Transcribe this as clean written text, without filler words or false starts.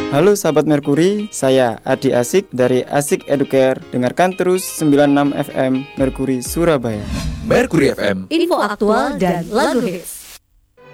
Halo sahabat Merkuri, saya Adi Asik dari Asik Educare. Dengarkan terus 96 FM Merkuri Surabaya. Merkuri FM, info aktual dan lagu hits.